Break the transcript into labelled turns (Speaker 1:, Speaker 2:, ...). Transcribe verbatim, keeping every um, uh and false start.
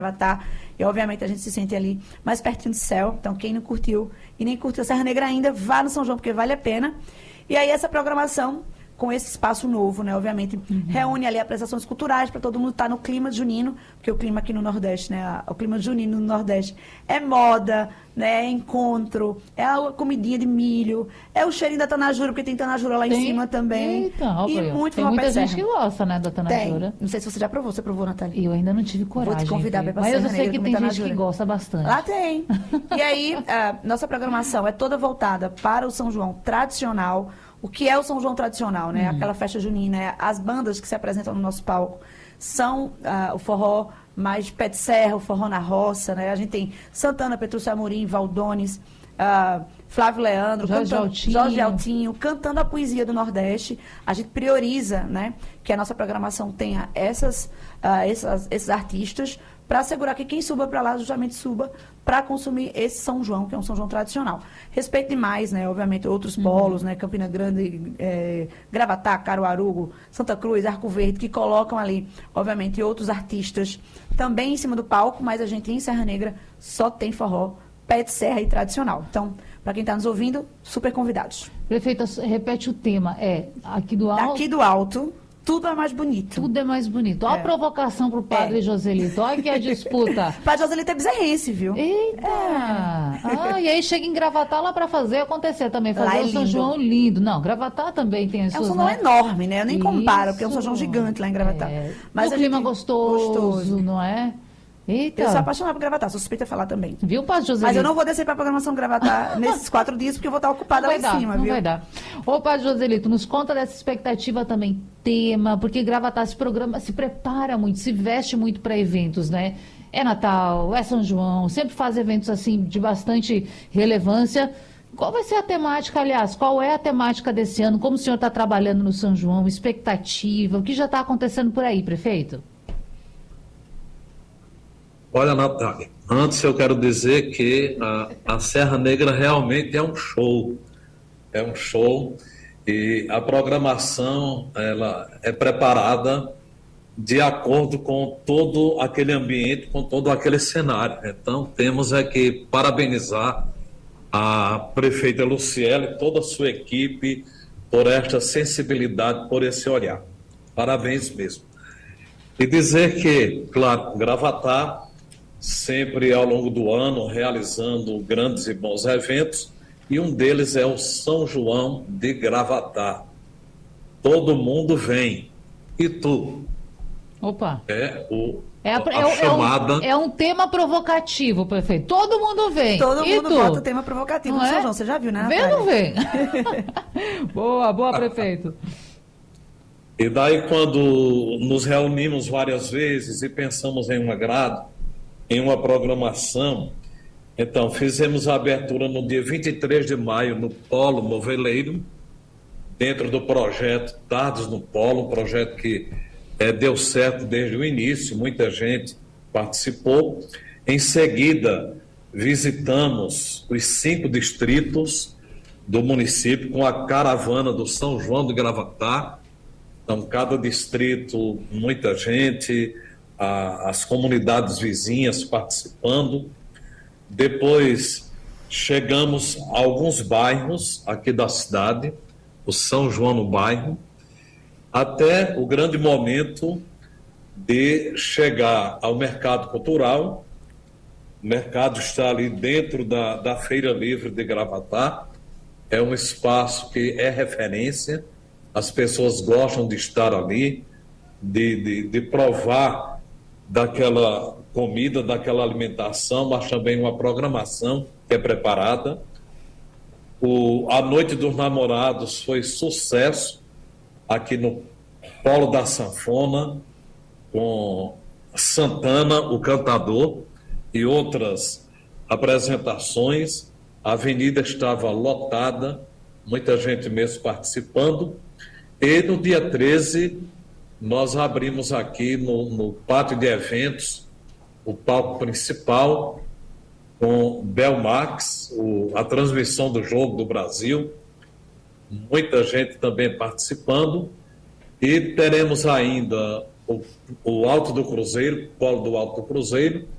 Speaker 1: Gravatar, e obviamente a gente se sente ali mais pertinho do céu. Então quem não curtiu e nem curtiu a Serra Negra ainda, vá no São João, porque vale a pena. E aí essa programação, com esse espaço novo, né, obviamente, uhum. reúne ali apresentações culturais para todo mundo estar no clima junino, porque o clima aqui no Nordeste, né, o clima junino no Nordeste é moda, né, é encontro, é a comidinha de milho, é o cheirinho da tanajura, porque tem tanajura lá
Speaker 2: tem?
Speaker 1: em cima também.
Speaker 2: Eita,
Speaker 1: e
Speaker 2: óbvio.
Speaker 1: muito
Speaker 2: Tem muita gente que gosta, né, da tanajura.
Speaker 1: Tem. Não sei se você já provou, você provou, Natália?
Speaker 2: Eu ainda não tive coragem.
Speaker 1: Vou te convidar para
Speaker 2: Mas eu sei que tem
Speaker 1: tanajura.
Speaker 2: gente que gosta bastante.
Speaker 1: Lá tem. E aí, a nossa programação é toda voltada para o São João tradicional. O que é o São João tradicional, né? Hum. Aquela festa junina, né? As bandas que se apresentam no nosso palco são uh, o forró mais de pé de serra, o forró na roça, né? A gente tem Santana, Petrúcio Amorim, Valdones, uh, Flávio Leandro,
Speaker 2: Jorge,
Speaker 1: cantando,
Speaker 2: Altinho.
Speaker 1: Jorge Altinho, cantando a poesia do Nordeste. A gente prioriza, né? Que a nossa programação tenha essas, uh, essas, esses artistas para assegurar que quem suba para lá justamente suba para consumir esse São João, que é um São João tradicional. Respeito demais, né? Obviamente, outros polos, uhum. né? Campina Grande, é, Gravatá, Caruaru, Santa Cruz, Arco Verde, que colocam ali, obviamente, outros artistas também em cima do palco, mas a gente em Serra Negra só tem forró, pé de serra e tradicional. Então, para quem está nos ouvindo, super convidados.
Speaker 2: Prefeita, repete o tema. É aqui do alto?
Speaker 1: Aqui do alto. Tudo é mais bonito.
Speaker 2: Tudo é mais bonito. Olha é. a provocação para o padre é. Joselito. Olha que a disputa.
Speaker 1: O padre Joselito é bezerrense, viu?
Speaker 2: Eita! É. Ah, e aí chega em Gravatar lá para fazer acontecer também. Fazer
Speaker 1: é
Speaker 2: o São João lindo. Não, Gravatar também tem as
Speaker 1: é
Speaker 2: suas...
Speaker 1: É um São João
Speaker 2: né?
Speaker 1: enorme, né? Eu nem Isso. comparo, porque é um São João gigante lá em Gravatar.
Speaker 2: É. Mas o clima gente... gostoso, gostoso, não é? Eita.
Speaker 1: Eu sou apaixonada por Gravatar, sou suspeita de falar também.
Speaker 2: Viu, Padre Joselito?
Speaker 1: Mas eu não vou descer para a programação Gravatar nesses quatro dias, porque eu vou estar ocupada lá em
Speaker 2: dar,
Speaker 1: cima,
Speaker 2: não
Speaker 1: viu?
Speaker 2: Não vai dar. Ô, Padre Joselito, nos conta dessa expectativa também, tema, porque Gravatar se programa, se prepara muito, se veste muito para eventos, né? É Natal, é São João, sempre faz eventos assim de bastante relevância. Qual vai ser a temática, aliás, qual é a temática desse ano? Como o senhor está trabalhando no São João? Expectativa, o que já está acontecendo por aí, prefeito?
Speaker 3: Olha, Natália, antes eu quero dizer que a, a Serra Negra realmente é um show, é um show e a programação ela é preparada de acordo com todo aquele ambiente, com todo aquele cenário. Então temos é que parabenizar a prefeita Luciele e toda a sua equipe por esta sensibilidade, por esse olhar. Parabéns mesmo. E dizer que, claro, Gravatar sempre ao longo do ano realizando grandes e bons eventos, e um deles é o São João de Gravatar. Todo mundo vem. E tu?
Speaker 2: Opa!
Speaker 3: É, o,
Speaker 2: é, a,
Speaker 3: a
Speaker 2: é,
Speaker 3: chamada...
Speaker 2: é, um, é um tema provocativo, prefeito. Todo mundo vem.
Speaker 1: Todo
Speaker 2: e
Speaker 1: mundo
Speaker 2: tu?
Speaker 1: bota o tema provocativo no
Speaker 2: é?
Speaker 1: São João. Você já viu, né,
Speaker 2: Vem ou não vem? Boa, boa, prefeito.
Speaker 3: E daí, quando nos reunimos várias vezes e pensamos em um agrado, em uma programação, então fizemos a abertura no dia vinte e três de maio no Polo Moveleiro, dentro do projeto Tardes no Polo, um projeto que é, deu certo desde o início, muita gente participou. Em seguida, visitamos os cinco distritos do município com a caravana do São João de Gravatar. Então, cada distrito, muita gente, a, as comunidades vizinhas participando. Depois, chegamos a alguns bairros aqui da cidade, o São João no bairro, até o grande momento de chegar ao mercado cultural. O mercado está ali dentro da, da Feira Livre de Gravatar. É um espaço que é referência. As pessoas gostam de estar ali, de, de, de provar daquela comida, daquela alimentação, mas também uma programação que é preparada. O, a Noite dos Namorados foi sucesso aqui no Polo da Sanfona, com Santana, o cantador, e outras apresentações. A avenida estava lotada, muita gente mesmo participando. E no dia treze, nós abrimos aqui no, no pátio de eventos o palco principal com Belmax, o, a transmissão do Jogo do Brasil, muita gente também participando, e teremos ainda o, o Alto do Cruzeiro, Polo do Alto do Cruzeiro,